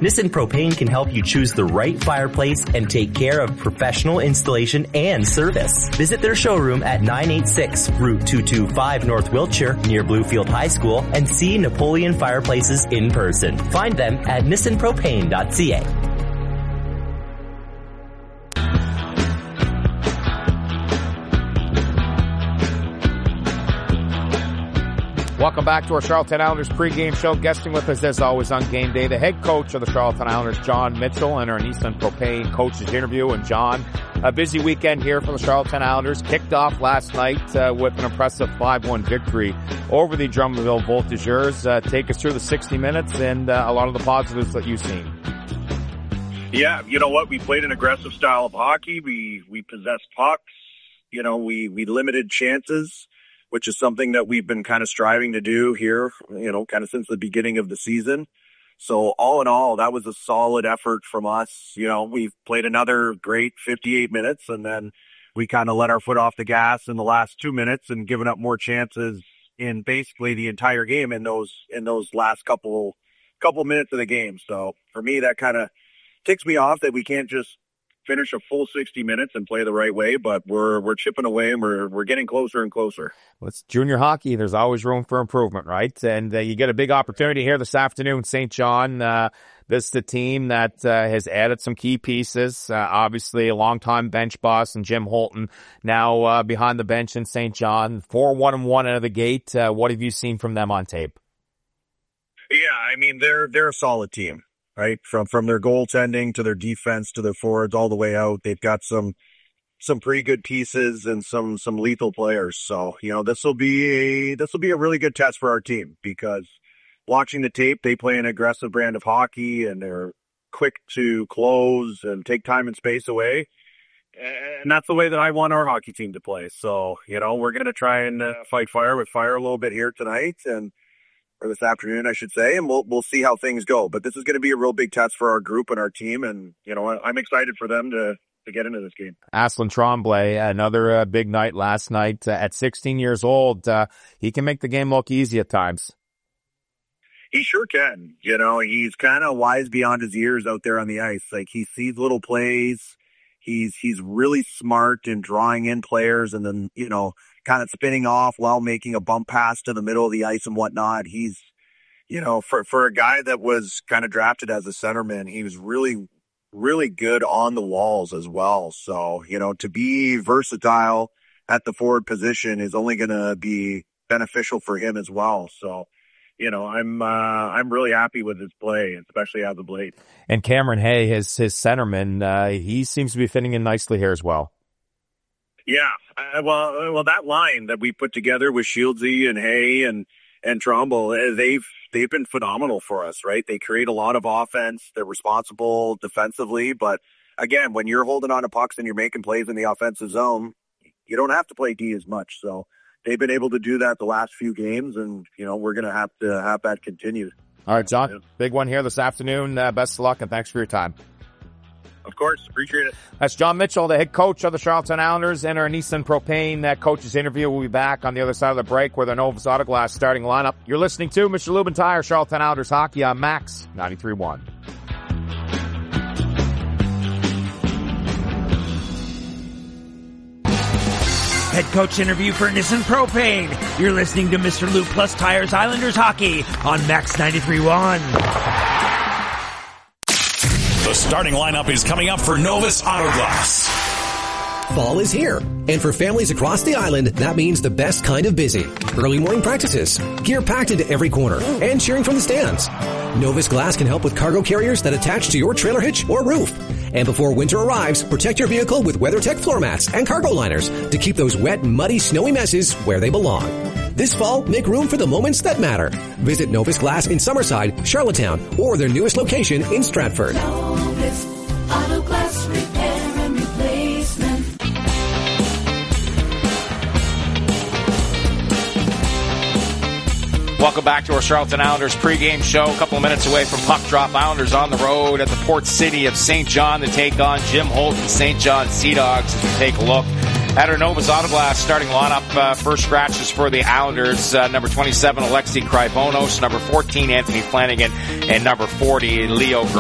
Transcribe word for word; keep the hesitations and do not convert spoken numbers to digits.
Nissan Propane can help you choose the right fireplace and take care of professional installation and service. Visit their showroom at nine eighty-six Route two twenty-five North Wiltshire near Bluefield High School and see Napoleon Fireplaces in person. Find them at nissan propane dot c a. Welcome back to our Charlottetown Islanders pregame show. Guesting with us, as always, on game day, the head coach of the Charlottetown Islanders, John Mitchell, and our Nissan Propane coaches interview. And John, a busy weekend here for the Charlottetown Islanders. Kicked off last night uh, with an impressive five one victory over the Drummondville Voltigeurs. Uh, take us through the sixty minutes and uh, a lot of the positives that you've seen. Yeah, you know what? We played an aggressive style of hockey. We we possessed pucks. You know, we we limited chances, which is something that we've been kind of striving to do here, you know, kind of since the beginning of the season. So all in all, that was a solid effort from us. You know, we've played another great fifty-eight minutes, and then we kind of let our foot off the gas in the last two minutes and given up more chances in basically the entire game in those, in those last couple, couple minutes of the game. So for me, that kind of ticks me off that we can't just finish a full sixty minutes and play the right way, but we're we're chipping away and we're we're getting closer and closer. Well, it's junior hockey. There's always room for improvement, right? And uh, you get a big opportunity here this afternoon. Saint John, uh, this is the team that uh, has added some key pieces. Uh, obviously, a longtime bench boss and Jim Holton now uh, behind the bench in Saint John. four one and one out of the gate. Uh, what have you seen from them on tape? Yeah, I mean, they're they're a solid team. Right, from from their goaltending to their defense to their forwards all the way out, they've got some some pretty good pieces and some some lethal players. So you know this will be a this will be a really good test for our team, because watching the tape, they play an aggressive brand of hockey and they're quick to close and take time and space away, and that's the way that I want our hockey team to play. So you know we're gonna try and uh, fight fire with fire a little bit here tonight and. Or this afternoon, I should say, and we'll we'll see how things go. But this is going to be a real big test for our group and our team, and you know I'm excited for them to to get into this game. Asselin Tremblay, another uh, big night last night. Uh, at sixteen years old, uh, he can make the game look easy at times. He sure can. You know, he's kind of wise beyond his years out there on the ice. Like he sees little plays. He's he's really smart in drawing in players and then you know. kind of spinning off while making a bump pass to the middle of the ice and whatnot. He's, you know, for, for a guy that was kind of drafted as a centerman, he was really, really good on the walls as well. So, you know, to be versatile at the forward position is only going to be beneficial for him as well. So, you know, I'm, uh, I'm really happy with his play, especially as of late. And Cameron Hay, his, his centerman, uh, he seems to be fitting in nicely here as well. Yeah, uh, well, well, that line that we put together with Shieldsy and Hay and and Trumbull, they've they've been phenomenal for us, right? They create a lot of offense. They're responsible defensively, but again, when you're holding on to pucks and you're making plays in the offensive zone, you don't have to play D as much. So they've been able to do that the last few games, and you know we're going to have to have that continue. All right, John, big one here this afternoon. Uh, best of luck and thanks for your time. Of course. Appreciate it. That's John Mitchell, the head coach of the Charlottetown Islanders, and our Nissan Propane uh, coaches interview. We'll be back on the other side of the break with our Novus Autoglass starting lineup. You're listening to Mister Lubin Tire, Charlottetown Islanders hockey on Max ninety-three point one. Head coach interview for Nissan Propane. You're listening to Mister Lube Plus Tires Islanders hockey on Max ninety-three point one. The starting lineup is coming up for Novus Autoglass. Fall is here, and for families across the island, that means the best kind of busy. Early morning practices, gear packed into every corner, and cheering from the stands. Novus Glass can help with cargo carriers that attach to your trailer hitch or roof. And before winter arrives, protect your vehicle with WeatherTech floor mats and cargo liners to keep those wet, muddy, snowy messes where they belong. This fall, make room for the moments that matter. Visit Novus Glass in Summerside, Charlottetown, or their newest location in Stratford. Novus Auto Glass Repair and Replacement. Welcome back to our Charlottetown Islanders pregame show. A couple of minutes away from puck drop. Islanders on the road at the port city of Saint John to take on Jim Holton, Saint John Sea Dogs, as we take a look at our Novus Autoglass starting lineup. Uh, first scratches for the Islanders. Uh, number twenty-seven, Alexei Krybonos. Number fourteen, Anthony Flanagan. And number forty, Leo Grant.